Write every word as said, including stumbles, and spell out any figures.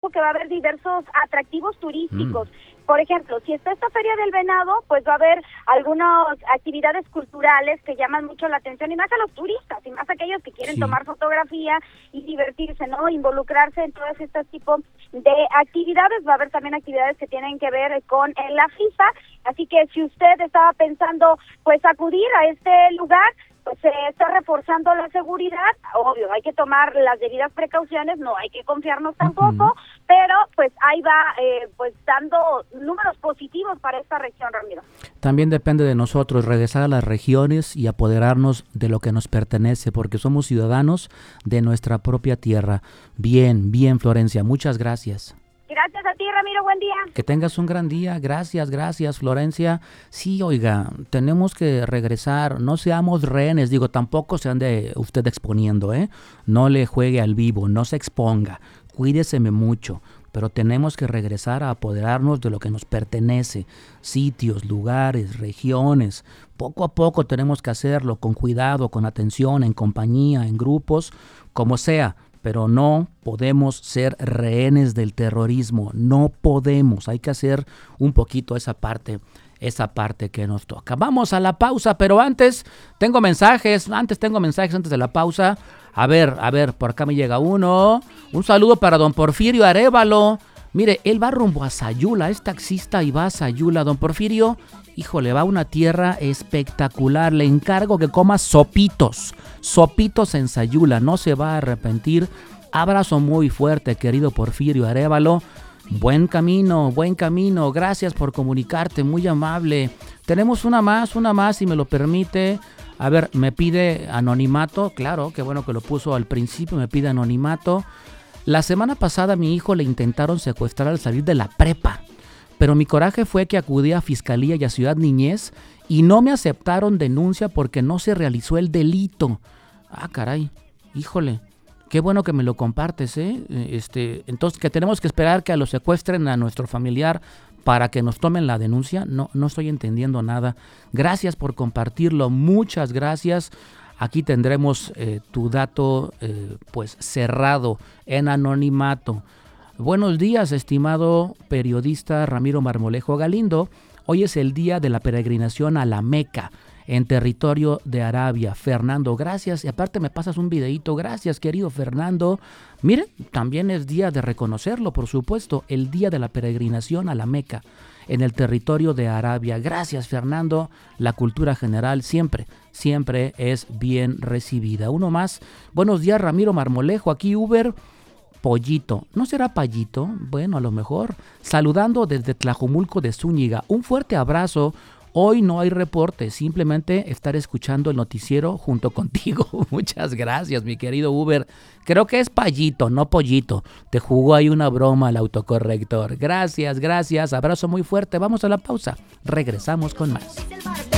tiempo que va a haber diversos atractivos turísticos. Mm. Por ejemplo, si está esta Feria del Venado, pues va a haber algunas actividades culturales que llaman mucho la atención, y más a los turistas, y más a aquellos que quieren Sí. tomar fotografía y divertirse, ¿no? Involucrarse en todos estos tipos de actividades. Va a haber también actividades que tienen que ver con eh, la FIFA, así que si usted estaba pensando, pues, acudir a este lugar, pues se está reforzando la seguridad. Obvio, hay que tomar las debidas precauciones, no hay que confiarnos tampoco, uh-huh. pero pues ahí va eh, pues dando números positivos para esta región, Ramiro. También depende de nosotros regresar a las regiones y apoderarnos de lo que nos pertenece, porque somos ciudadanos de nuestra propia tierra. Bien, bien, Florencia, muchas gracias. Gracias a ti, Ramiro, buen día. Que tengas un gran día, gracias, gracias, Florencia. Sí, oiga, tenemos que regresar, no seamos rehenes, digo, tampoco se ande usted exponiendo, ¿eh? No le juegue al vivo, no se exponga, cuídeseme mucho, pero tenemos que regresar a apoderarnos de lo que nos pertenece, sitios, lugares, regiones. Poco a poco tenemos que hacerlo, con cuidado, con atención, en compañía, en grupos, como sea. Pero no podemos ser rehenes del terrorismo, no podemos, hay que hacer un poquito esa parte, esa parte que nos toca. Vamos a la pausa, pero antes tengo mensajes, antes tengo mensajes antes de la pausa. A ver, a ver, por acá me llega uno. Un saludo para don Porfirio Arévalo. Mire, él va rumbo a Sayula, es taxista y va a Sayula. Don Porfirio, híjole, va a una tierra espectacular. Le encargo que coma sopitos, sopitos en Sayula, no se va a arrepentir. Abrazo muy fuerte, querido Porfirio Arévalo. Buen camino, buen camino. Gracias por comunicarte, muy amable. Tenemos una más, una más, si me lo permite. A ver, me pide anonimato, claro, qué bueno que lo puso al principio, me pide anonimato. La semana pasada a mi hijo le intentaron secuestrar al salir de la prepa, pero mi coraje fue que acudí a Fiscalía y a Ciudad Niñez y no me aceptaron denuncia porque no se realizó el delito. Ah, caray, híjole, qué bueno que me lo compartes, ¿eh? Este, entonces, ¿que tenemos que esperar que lo secuestren a nuestro familiar para que nos tomen la denuncia? No, no estoy entendiendo nada. Gracias por compartirlo, muchas gracias. Aquí tendremos eh, tu dato eh, pues cerrado en anonimato. Buenos días, estimado periodista Ramiro Marmolejo Galindo. Hoy es el día de la peregrinación a la Meca, en territorio de Arabia. Fernando, gracias. Y aparte me pasas un videíto. Gracias, querido Fernando. Miren, también es día de reconocerlo, por supuesto, el día de la peregrinación a la Meca, en el territorio de Arabia. Gracias, Fernando. La cultura general siempre, siempre es bien recibida. Uno más. Buenos días, Ramiro Marmolejo. Aquí Uber Pollito. ¿No será Payito? Bueno, a lo mejor. Saludando desde Tlajumulco de Zúñiga. Un fuerte abrazo. Hoy no hay reporte, simplemente estar escuchando el noticiero junto contigo. Muchas gracias, mi querido Uber. Creo que es Payito, no Pollito. Te jugó ahí una broma el autocorrector. Gracias, gracias. Abrazo muy fuerte. Vamos a la pausa. Regresamos con más.